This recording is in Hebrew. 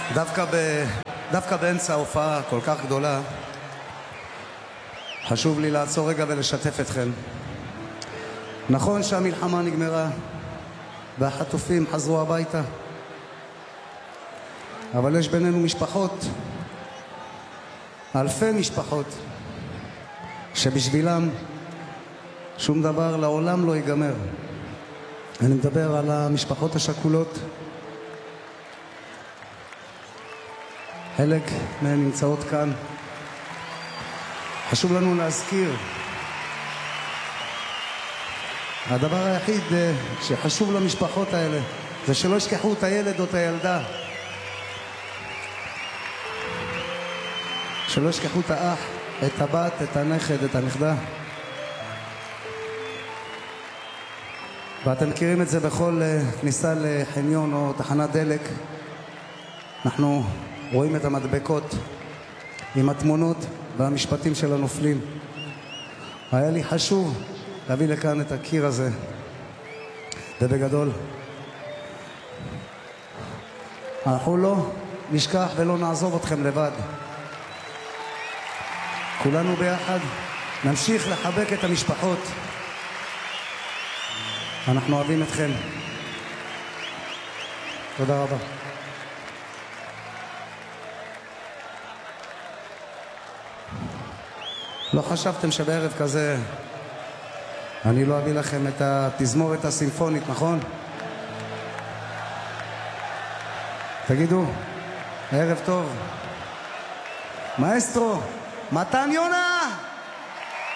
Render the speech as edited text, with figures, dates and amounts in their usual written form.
דווקא באמצע ההופעה כל כך גדולה, חשוב לי לעצור רגע ולשתף אתכם. נכון שהמלחמה נגמרה והחטופים חזרו הביתה, אבל יש בינינו משפחות, אלפי משפחות, שבשבילם שום דבר לעולם לא ייגמר. אני מדבר על המשפחות השכולות. חלק מהן נמצאות כאן. חשוב לנו להזכיר, הדבר היחיד שחשוב למשפחות האלה זה שלא ישכחו את הילד או את הילדה, שלא ישכחו את האח, את הבת, את הנכד, את הנכדה. ואתם מכירים את זה בכל כניסה לחניון או תחנת דלק. אנחנו רואים את המדבקות עם התמונות והמשפטים של הנופלים. היה לי חשוב להביא לכאן את הקיר הזה, ובגדול אנחנו לא נשכח ולא נעזוב אתכם לבד. כולנו ביחד נמשיך לחבק את המשפחות. אנחנו אוהבים אתכם. תודה רבה. לא חשבתם שבערב כזה אני לא אביא לכם את התזמורת הסימפונית, נכון? תגידו, ערב טוב. מאסטרו, מתן יונה!